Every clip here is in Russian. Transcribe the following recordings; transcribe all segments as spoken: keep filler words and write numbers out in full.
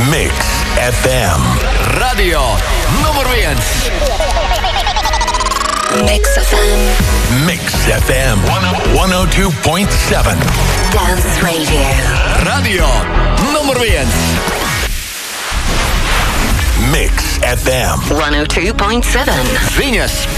Mix эф эм. Radio nummer viens. Mix эф эм. Mix эф эм сто два и семь. Dance Radio. Radio nummer viens. Mix эф эм сто два и семь. Ziņas.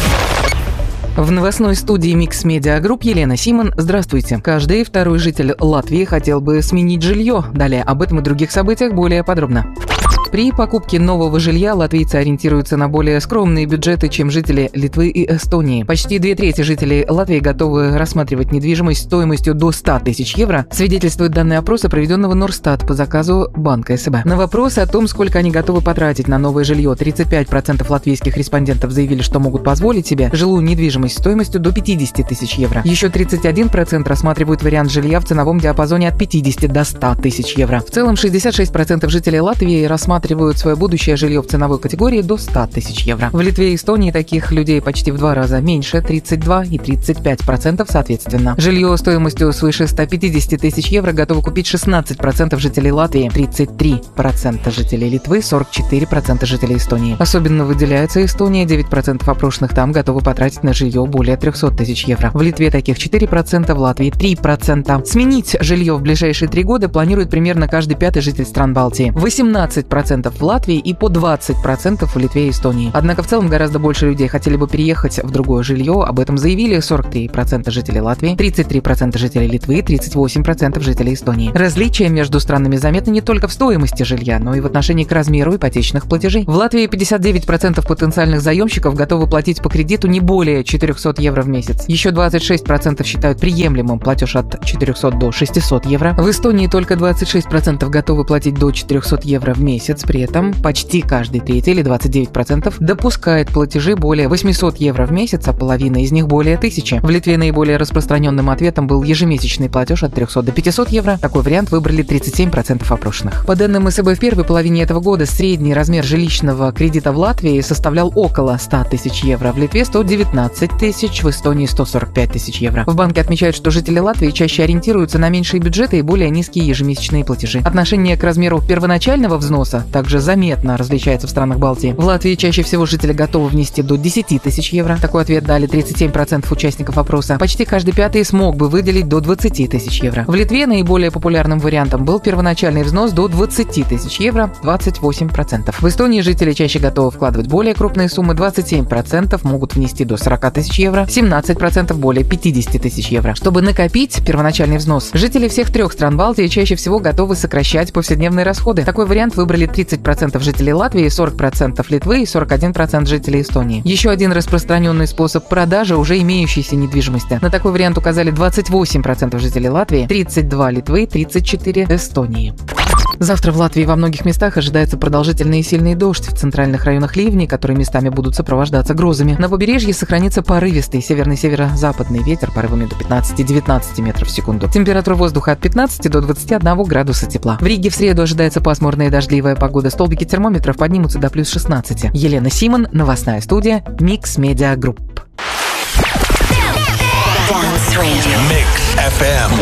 В новостной студии Mix Media Group Елена Симон. Здравствуйте. Каждый второй житель Латвии хотел бы сменить жилье. Далее об этом и других событиях более подробно. При покупке нового жилья латвийцы ориентируются на более скромные бюджеты, чем жители Литвы и Эстонии. Почти две трети жителей Латвии готовы рассматривать недвижимость стоимостью до ста тысяч евро, свидетельствует данные опроса, проведенного Норстат по заказу банка эс бэ. На вопрос о том, сколько они готовы потратить на новое жилье, тридцать пять процентов латвийских респондентов заявили, что могут позволить себе жилую недвижимость стоимостью до пятидесяти тысяч евро. Еще тридцать один процент рассматривают вариант жилья в ценовом диапазоне от пятидесяти до ста тысяч евро. В целом шестьдесят шесть процентов жителей Латвии рассматривают рассматривают свое будущее жилье в ценовой категории до ста тысяч евро. В Литве и Эстонии таких людей почти в два раза меньше, тридцать два и тридцать пять процентов соответственно. Жилье стоимостью свыше ста пятидесяти тысяч евро готовы купить шестнадцать процентов жителей Латвии, тридцать три процента жителей Литвы, сорок четыре процента жителей Эстонии. Особенно выделяется Эстония, девять процентов опрошенных там готовы потратить на жилье более трехсот тысяч евро. В Литве таких четыре процента, в Латвии три процента. Сменить жилье в ближайшие три года планирует примерно каждый пятый житель стран Балтии. восемнадцать процентов в Латвии и по двадцать процентов в Литве и Эстонии. Однако в целом гораздо больше людей хотели бы переехать в другое жилье. Об этом заявили сорок три процента жителей Латвии, тридцать три процента жителей Литвы, тридцать восемь процентов жителей Эстонии. Различия между странами заметны не только в стоимости жилья, но и в отношении к размеру ипотечных платежей. В Латвии пятьдесят девять процентов потенциальных заемщиков готовы платить по кредиту не более четырехсот евро в месяц. Еще двадцать шесть процентов считают приемлемым платеж от четырехсот до шестисот евро. В Эстонии только двадцать шесть процентов готовы платить до четырехсот евро в месяц. При этом почти каждый третий или двадцать девять процентов допускает платежи более восьмисот евро в месяц, а половина из них более тысячи. В Литве наиболее распространенным ответом был ежемесячный платеж от трехсот до пятисот евро. Такой вариант выбрали тридцать семь процентов опрошенных. По данным эс бэ, в первой половине этого года средний размер жилищного кредита в Латвии составлял около ста тысяч евро, в Литве сто девятнадцать тысяч, в Эстонии сто сорок пять тысяч евро. В банке отмечают, что жители Латвии чаще ориентируются на меньшие бюджеты и более низкие ежемесячные платежи. Отношение к размеру первоначального взноса также заметно различается в странах Балтии. В Латвии чаще всего жители готовы внести до десяти тысяч евро. Такой ответ дали тридцать семь процентов участников опроса. Почти каждый пятый смог бы выделить до двадцати тысяч евро. В Литве наиболее популярным вариантом был первоначальный взнос до двадцати тысяч евро, двадцать восемь процентов. В Эстонии жители чаще готовы вкладывать более крупные суммы, двадцать семь процентов могут внести до сорока тысяч евро, семнадцать процентов более пятидесяти тысяч евро. Чтобы накопить первоначальный взнос, жители всех трех стран Балтии чаще всего готовы сокращать повседневные расходы. Такой вариант выбрали тридцать процентов жителей Латвии, сорок процентов Литвы и сорок один процент жителей Эстонии. Еще один распространенный способ продажи уже имеющейся недвижимости. На такой вариант указали двадцать восемь процентов жителей Латвии, тридцать два Литвы, тридцать четыре Эстонии. Завтра в Латвии во многих местах ожидается продолжительный и сильный дождь. В центральных районах ливни, которые местами будут сопровождаться грозами. На побережье сохранится порывистый северный северо-западный ветер порывами до пятнадцати-девятнадцати метров в секунду. Температура воздуха от пятнадцати до двадцати одного градуса тепла. В Риге в среду ожидается пасмурная и дождливая погода. Столбики термометров поднимутся до плюс шестнадцати. Елена Симон, новостная студия Mix Media Group. Mix эф эм